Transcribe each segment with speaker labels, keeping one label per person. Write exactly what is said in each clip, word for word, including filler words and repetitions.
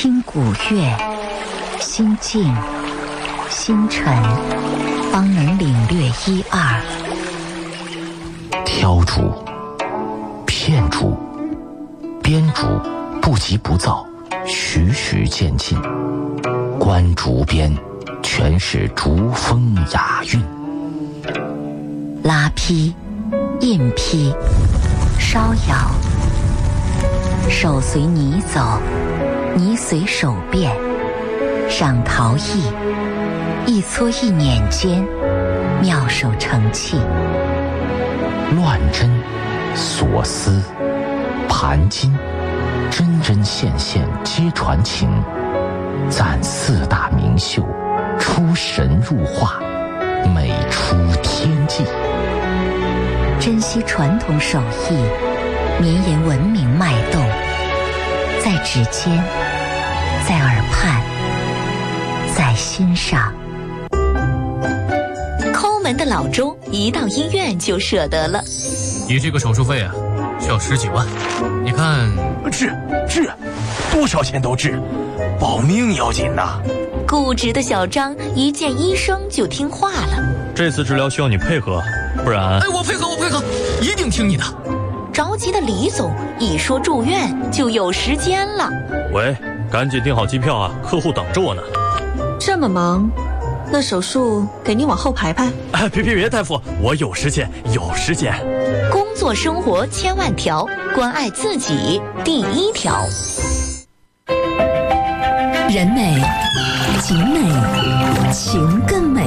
Speaker 1: 听古乐，心静心沉，方能领略一二。
Speaker 2: 挑竹、片竹、编竹，不急不躁，徐徐渐进。观竹边，全是竹风雅韵。
Speaker 1: 拉坯、印坯、烧窑，手随泥走，泥随手变，上陶艺，一搓一捻间，妙手成器。
Speaker 2: 乱针、锁丝、盘金，针针线线皆传情。赞四大名秀，出神入化，美出天际。
Speaker 1: 珍惜传统手艺，绵延文明脉动，在指尖，在耳畔，在心上。
Speaker 3: 抠门的老钟一到医院就舍得了。
Speaker 4: 你这个手术费啊，需要十几万，你看。
Speaker 5: 治治，多少钱都治，保命要紧呐。
Speaker 3: 固执的小张一见医生就听话了。
Speaker 6: 这次治疗需要你配合，不然……
Speaker 4: 哎，我配合，我配合，一定听你的。
Speaker 3: 着急的李总一说住院就有时间了。
Speaker 6: 喂，赶紧订好机票啊，客户等着我呢。
Speaker 7: 这么忙，那手术给你往后排排。
Speaker 6: 哎，别别别，大夫，我有时间，有时间。
Speaker 3: 工作生活千万条，关爱自己第一条。
Speaker 8: 人美景美情更美。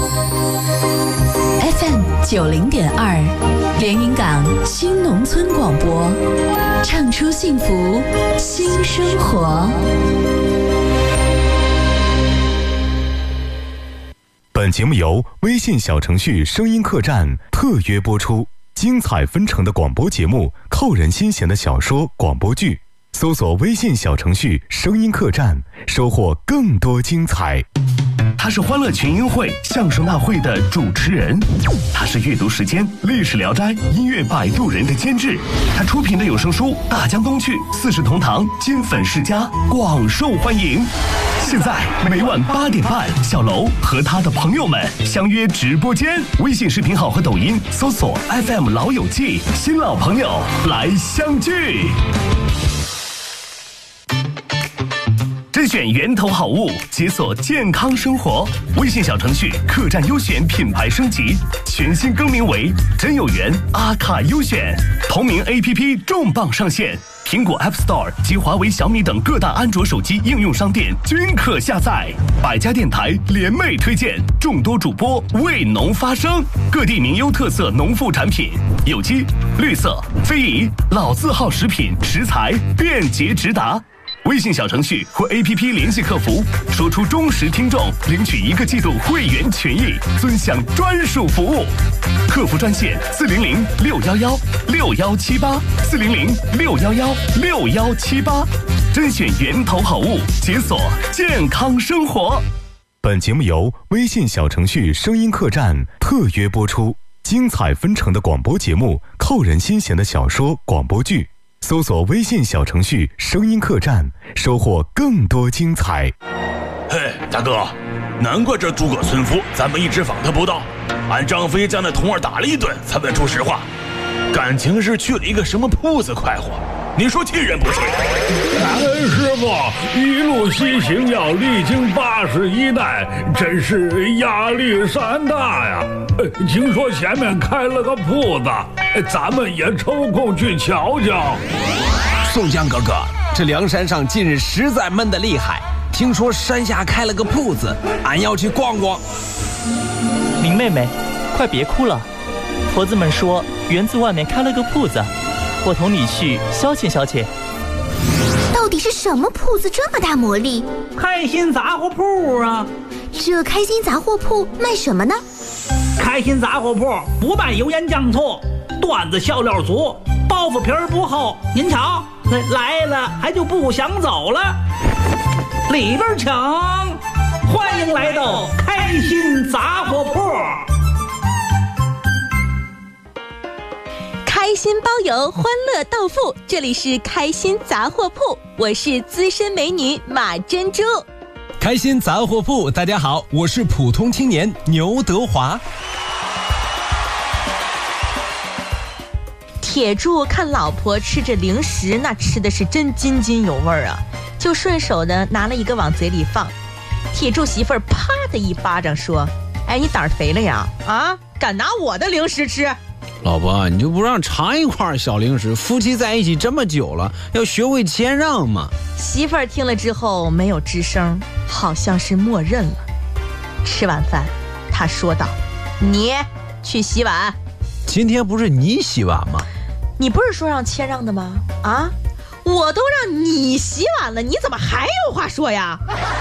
Speaker 8: F M 九零点二，连云港新农村广播，唱出幸福新生活。
Speaker 9: 本节目由微信小程序声音客栈特约播出，精彩纷呈的广播节目，扣人心弦的小说、广播剧。搜索微信小程序声音客栈，收获更多精彩。
Speaker 10: 他是欢乐群英会相声大会的主持人，他是阅读时间历史聊斋音乐摆渡人的监制，他出品的有声书《大江东去》《四世同堂》金粉世家广受欢迎。现在每晚八点半，小楼和他的朋友们相约直播间，微信视频号和抖音搜索 F M 老友记，新老朋友来相聚。甄选源头好物，解锁健康生活。微信小程序客栈优选品牌升级，全新更名为真有缘阿卡优选。同名 A P P 重磅上线，苹果 App Store 及华为、小米等各大安卓手机应用商店均可下载。百家电台联袂推荐，众多主播为农发声，各地名优特色农副产品，有机、绿色、非遗、老字号食品食材便捷直达。微信小程序或 A P P 联系客服，说出忠实听众，领取一个季度会员权益，尊享专属服务。客服专线四零零六幺幺六幺七八四零零六幺幺六幺七八，甄选源头好物，解锁健康生活。
Speaker 9: 本节目由微信小程序声音客栈特约播出，精彩纷呈的广播节目，扣人心弦的小说、广播剧。搜索微信小程序声音客栈，收获更多精彩。
Speaker 5: 嘿，大哥，难怪这诸葛村夫咱们一直访他不到，俺张飞将那童儿打了一顿才问出实话，感情是去了一个什么铺子快活，你说气人不气？
Speaker 11: 感恩师傅一路西行要历经八十一代，真是压力山大呀！听说前面开了个铺子，咱们也抽空去瞧瞧。
Speaker 12: 宋江哥哥，这梁山上近日实在闷得厉害，听说山下开了个铺子，俺要去逛逛。
Speaker 13: 林妹妹，快别哭了，婆子们说园子外面开了个铺子，我同你去消遣消遣。
Speaker 14: 到底是什么铺子这么大魔力？
Speaker 15: 开心杂货铺啊！
Speaker 14: 这开心杂货铺卖什么呢？
Speaker 15: 开心杂货铺不卖油盐酱醋，段子笑料足，包袱皮儿不厚。您瞧，来了还就不想走了。里边请，欢迎来到开心杂货铺。
Speaker 16: 开心包邮，欢乐到付，这里是开心杂货铺。 我是资深美女马珍珠。
Speaker 12: 开心杂货铺，大家好，我是普通青年牛德华。
Speaker 16: 铁柱看老婆吃着零食，那吃的是真津津有味啊，就顺手的拿了一个往嘴里放。铁柱媳妇儿啪的一巴掌说：“哎，你胆儿肥了呀？啊，敢拿我的零食吃？
Speaker 12: 老婆，你就不让尝一块小零食？夫妻在一起这么久了，要学会谦让嘛。”
Speaker 16: 媳妇儿听了之后没有吱声，好像是默认了。吃完饭，她说道：“你去洗碗。”
Speaker 12: 今天不是你洗碗吗？
Speaker 16: 你不是说让谦让的吗？啊，我都让你洗碗了，你怎么还有话说呀？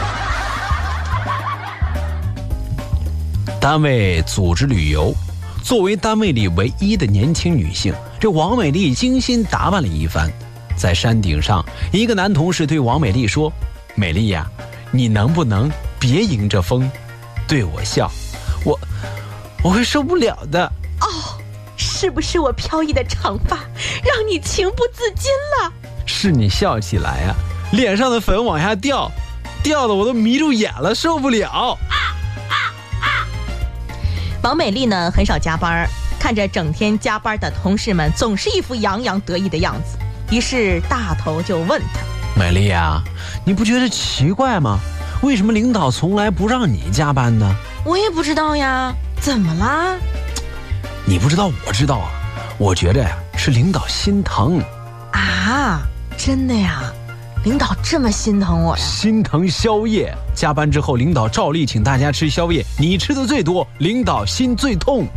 Speaker 12: 单位组织旅游，作为单位里唯一的年轻女性，这王美丽精心打扮了一番。在山顶上，一个男同事对王美丽说：“美丽呀，你能不能别迎着风对我笑？我我会受不了的。”
Speaker 16: 哦，是不是我飘逸的长发让你情不自禁了？
Speaker 12: 是你笑起来呀、啊，脸上的粉往下掉，掉的我都迷住眼了，受不了。啊啊
Speaker 16: 啊、王美丽呢，很少加班，看着整天加班的同事们总是一副洋洋得意的样子，于是大头就问她：“
Speaker 12: 美丽呀，你不觉得奇怪吗？为什么领导从来不让你加班呢？”
Speaker 16: 我也不知道呀，怎么啦？
Speaker 12: 你不知道，我知道啊。我觉得呀，是领导心疼。
Speaker 16: 啊，真的呀？领导这么心疼我呀？
Speaker 12: 心疼宵夜，加班之后，领导照例请大家吃宵夜，你吃的最多，领导心最痛。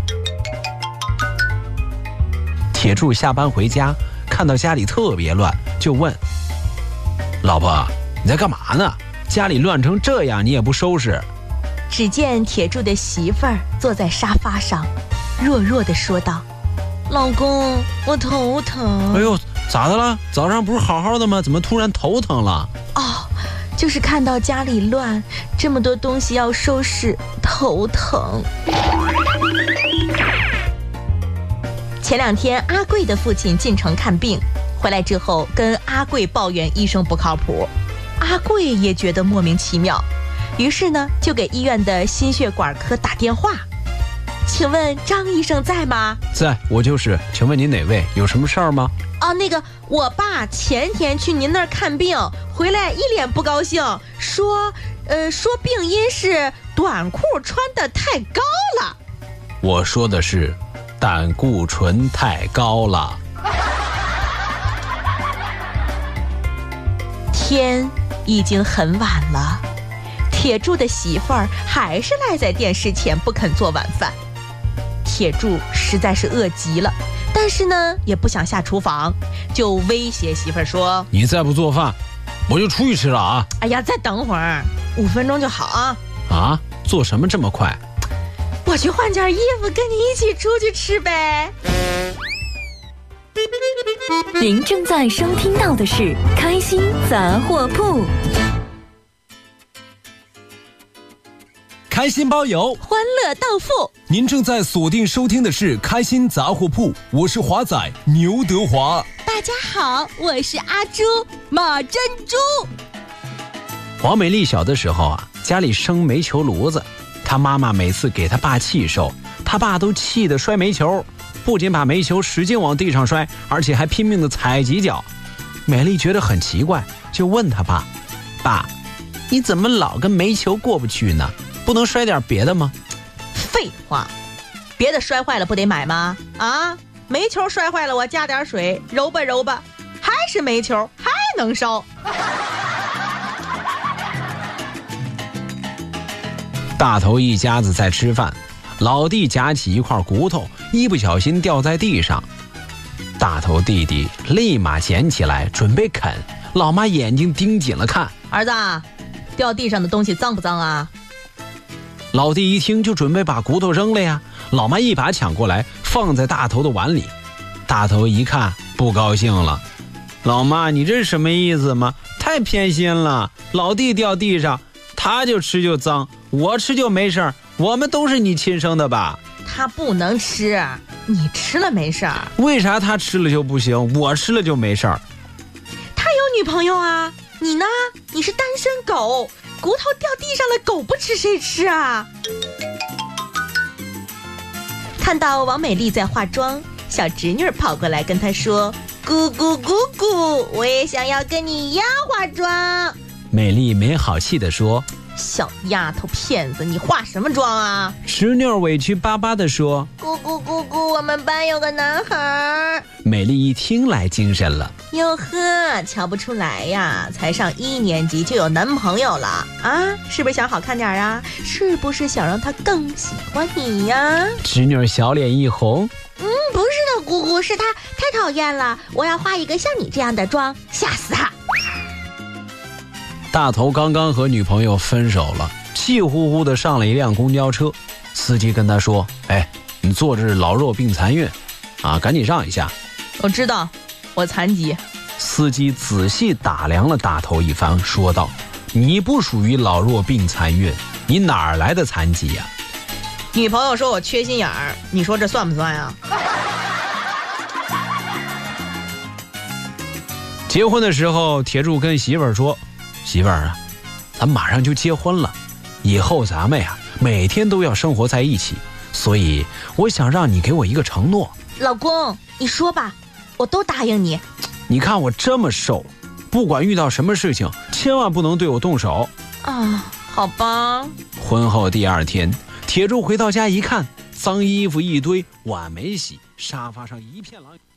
Speaker 12: 铁柱下班回家，看到家里特别乱，就问：“老婆，你在干嘛呢？家里乱成这样，你也不收拾？”
Speaker 16: 只见铁柱的媳妇儿坐在沙发上，弱弱地说道：“老公，我头疼。”
Speaker 12: 哎呦，咋的了？早上不是好好的吗？怎么突然头疼了？
Speaker 16: 哦，就是看到家里乱，这么多东西要收拾，头疼。前两天阿贵的父亲进城看病，回来之后跟阿贵抱怨医生不靠谱，阿贵也觉得莫名其妙，于是呢就给医院的心血管科打电话。请问张医生在吗？
Speaker 12: 在，我就是。请问您哪位？有什么事儿吗？
Speaker 16: 哦，那个我爸前天去您那儿看病，回来一脸不高兴，说，呃，说病因是短裤穿得太高了。
Speaker 12: 我说的是胆固醇太高了。
Speaker 16: 天已经很晚了，铁柱的媳妇儿还是赖在电视前不肯做晚饭。铁柱实在是饿极了，但是呢也不想下厨房，就威胁媳妇儿说：“
Speaker 12: 你再不做饭，我就出去吃了啊！”
Speaker 16: 哎呀，再等会儿，五分钟就好啊！
Speaker 12: 啊，做什么这么快？
Speaker 16: 我去换件衣服，跟你一起出去吃呗。
Speaker 8: 您正在收听到的是开心杂货铺。
Speaker 12: 开心包邮，
Speaker 16: 欢乐到付。
Speaker 12: 您正在锁定收听的是开心杂货铺，我是华仔牛德华。
Speaker 16: 大家好，我是阿朱马珍珠。
Speaker 12: 黄美丽小的时候啊，家里生煤球炉子，她妈妈每次给她爸气受，她爸都气得摔煤球，不仅把煤球使劲往地上摔，而且还拼命的踩几脚。美丽觉得很奇怪，就问她爸：“爸，你怎么老跟煤球过不去呢？不能摔点别的吗？”
Speaker 16: 废话，别的摔坏了不得买吗？啊，煤球摔坏了我加点水揉吧揉吧，还是煤球，还能烧。
Speaker 12: 大头一家子在吃饭，老弟夹起一块骨头，一不小心掉在地上，大头弟弟立马捡起来准备啃，老妈眼睛盯紧了看：“
Speaker 16: 儿子，掉地上的东西脏不脏啊？”
Speaker 12: 老弟一听就准备把骨头扔了呀，老妈一把抢过来放在大头的碗里。大头一看不高兴了：“老妈，你这是什么意思吗？太偏心了，老弟掉地上他就吃就脏，我吃就没事儿，我们都是你亲生的吧？”
Speaker 16: 他不能吃，你吃了没事儿。
Speaker 12: 为啥他吃了就不行，我吃了就没事儿？
Speaker 16: 他有女朋友啊？你呢？你是单身狗，骨头掉地上的狗不吃谁吃啊？看到王美丽在化妆，小侄女跑过来跟她说：“姑姑姑姑，我也想要跟你一样化妆。”
Speaker 12: 美丽没好气地说：“
Speaker 16: 小丫头骗子，你化什么妆啊？”
Speaker 12: 侄女委屈巴巴地说：“
Speaker 16: 姑姑姑姑，我们班有个男孩。”
Speaker 12: 美丽一听来精神了：“
Speaker 16: 哟呵，瞧不出来呀，才上一年级就有男朋友了啊？是不是想好看点啊？是不是想让他更喜欢你呀？”
Speaker 12: 侄女小脸一红：“
Speaker 14: 嗯，不是的，姑姑，是他太讨厌了，我要画一个像你这样的妆，吓死他。”
Speaker 12: 大头刚刚和女朋友分手了，气呼呼的上了一辆公交车，司机跟他说：“哎，你坐着老弱病残孕，啊，赶紧让一下。”
Speaker 16: 我知道，我残疾。
Speaker 12: 司机仔细打量了大头一番，说道：“你不属于老弱病残孕，你哪儿来的残疾呀？”
Speaker 16: 女朋友说我缺心眼儿，你说这算不算呀？
Speaker 12: 结婚的时候，铁柱跟媳妇儿说：“媳妇儿啊，咱马上就结婚了，以后咱们呀每天都要生活在一起，所以我想让你给我一个承诺。”
Speaker 14: 老公，你说吧，我都答应你。
Speaker 12: 你看我这么瘦，不管遇到什么事情，千万不能对我动手。
Speaker 16: 啊，好吧。
Speaker 12: 婚后第二天，铁柱回到家一看，脏衣服一堆，碗没洗，沙发上一片狼藉。